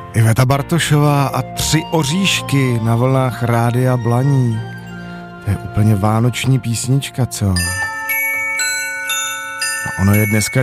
Iveta Bartošová a 3 oříšky na vlnách Rádia Blaník. To je úplně vánoční písnička, co? A ono je dneska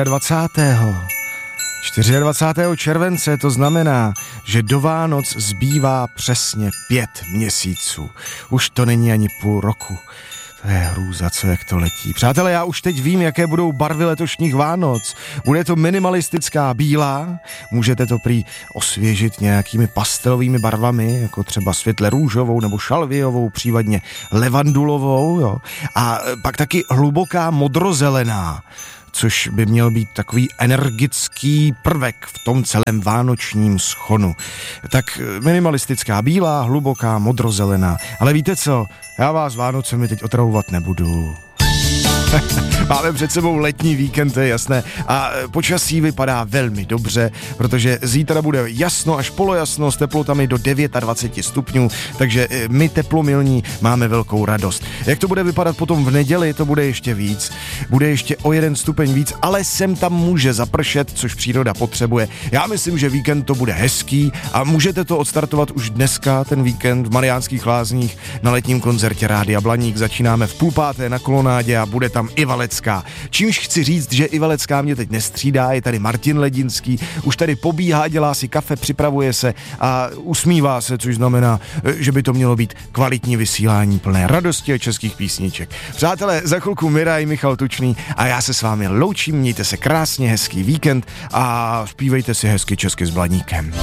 24. července, to znamená, že do Vánoc zbývá přesně 5 měsíců. Už to není ani půl roku. To je hrůza, co jak to letí. Přátelé, já už teď vím, jaké budou barvy letošních Vánoc. Bude to minimalistická bílá, můžete to prý osvěžit nějakými pastelovými barvami, jako třeba světle růžovou nebo šalvějovou, případně levandulovou, jo. A pak taky hluboká modrozelená, což by měl být takový energický prvek v tom celém vánočním schonu. Tak minimalistická bílá, hluboká, modrozelená. Ale víte co? Já vás Vánocemi teď otravovat nebudu. Máme před sebou letní víkend, to je jasné, a počasí vypadá velmi dobře, protože zítra bude jasno až polojasno s teplotami do 29 stupňů, takže my teplomilní máme velkou radost. Jak to bude vypadat potom v neděli, to bude ještě víc, bude ještě o 1 stupeň víc, ale sem tam může zapršet, což příroda potřebuje. Já myslím, že víkend to bude hezký a můžete to odstartovat už dneska, ten víkend v Mariánských Lázních na letním koncertě Rádia Blaník. Začínáme v 4:30 na kolonádě a bude tam i Valecká. Čímž chci říct, že i Valecká mě teď nestřídá, je tady Martin Ledinský, už tady pobíhá, dělá si kafe, připravuje se a usmívá se, což znamená, že by to mělo být kvalitní vysílání plné radosti a českých písniček. Přátelé, za chvilku Mira i Michal Tučný a já se s vámi loučím, mějte se krásně, hezký víkend a zpívejte si hezky česky s Blaníkem.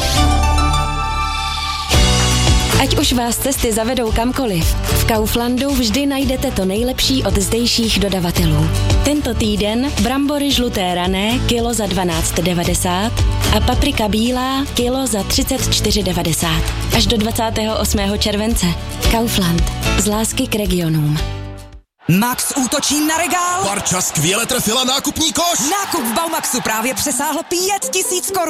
Ať už vás cesty zavedou kamkoliv, v Kauflandu vždy najdete to nejlepší od zdejších dodavatelů. Tento týden brambory žluté rané kilo za 12,90 a paprika bílá kilo za 34,90. Až do 28. července. Kaufland. Z lásky k regionům. Max útočí na regál. Barča skvěle trefila nákupní koš. Nákup v Baumaxu právě přesáhl 5 000 korun.